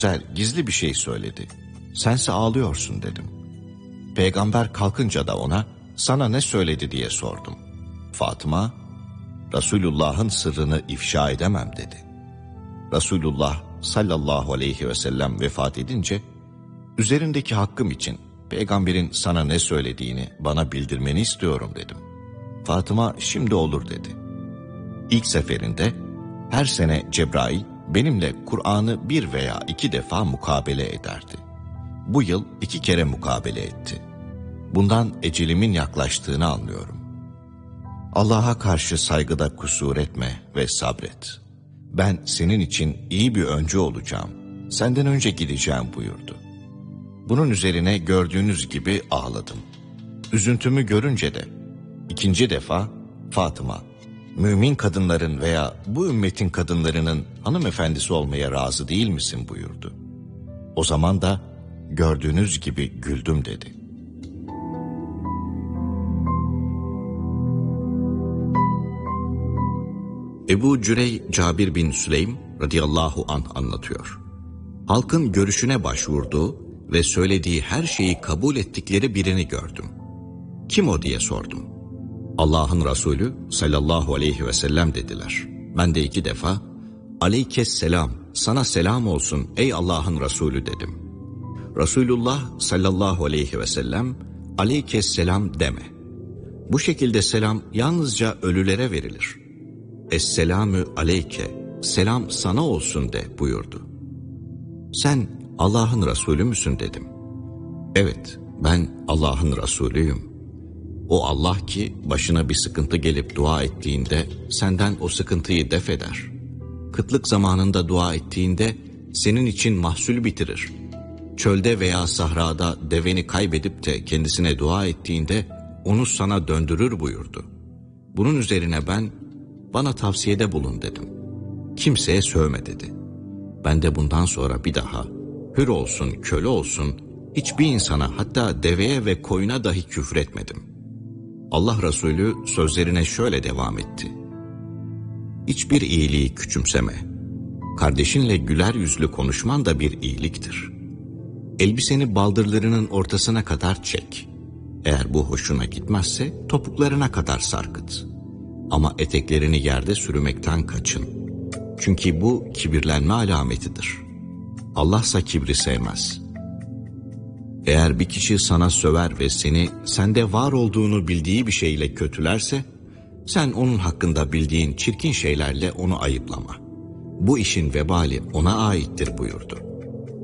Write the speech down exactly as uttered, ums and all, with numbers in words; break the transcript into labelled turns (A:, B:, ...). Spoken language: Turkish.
A: güzel, gizli bir şey söyledi. Sense ağlıyorsun dedim. Peygamber kalkınca da ona sana ne söyledi diye sordum. Fatıma, Resulullah'ın sırrını ifşa edemem dedi. Resulullah sallallahu aleyhi ve sellem vefat edince üzerindeki hakkım için peygamberin sana ne söylediğini bana bildirmeni istiyorum dedim. Fatıma şimdi olur dedi. İlk seferinde her sene Cebrail benimle Kur'an'ı bir veya iki defa mukabele ederdi. Bu yıl iki kere mukabele etti. Bundan ecelimin yaklaştığını anlıyorum. Allah'a karşı saygıda kusur etme ve sabret. Ben senin için iyi bir öncü olacağım. Senden önce gideceğim buyurdu. Bunun üzerine gördüğünüz gibi ağladım. Üzüntümü görünce de ikinci defa Fatıma, mümin kadınların veya bu ümmetin kadınlarının hanımefendisi olmaya razı değil misin buyurdu. O zaman da gördüğünüz gibi güldüm dedi. Ebu Cürey Cabir bin Süleym radıyallahu anh anlatıyor. Halkın görüşüne başvurduğu ve söylediği her şeyi kabul ettikleri birini gördüm. Kim o diye sordum. Allah'ın Resulü sallallahu aleyhi ve sellem dediler. Ben de iki defa aleykesselam, sana selam olsun ey Allah'ın Resulü dedim. Resulullah sallallahu aleyhi ve sellem aleykesselam deme. Bu şekilde selam yalnızca ölülere verilir. Esselamü aleyke, selam sana olsun de buyurdu. Sen Allah'ın Resulü müsün dedim. Evet, ben Allah'ın Resulüyüm. O Allah ki başına bir sıkıntı gelip dua ettiğinde senden o sıkıntıyı def eder. Kıtlık zamanında dua ettiğinde senin için mahsul bitirir. Çölde veya sahrada deveni kaybedip de kendisine dua ettiğinde onu sana döndürür buyurdu. Bunun üzerine ben, bana tavsiyede bulun dedim. Kimseye sövme dedi. Ben de bundan sonra bir daha hür olsun, köle olsun, hiçbir insana, hatta deveye ve koyuna dahi küfür etmedim. Allah Resulü sözlerine şöyle devam etti. Hiçbir iyiliği küçümseme. Kardeşinle güler yüzlü konuşman da bir iyiliktir. Elbiseni baldırlarının ortasına kadar çek. Eğer bu hoşuna gitmezse topuklarına kadar sarkıt. Ama eteklerini yerde sürmekten kaçın. Çünkü bu kibirlenme alametidir. Allah'sa kibri sevmez. Eğer bir kişi sana söver ve seni sende var olduğunu bildiği bir şeyle kötülerse, sen onun hakkında bildiğin çirkin şeylerle onu ayıplama. Bu işin vebali ona aittir buyurdu.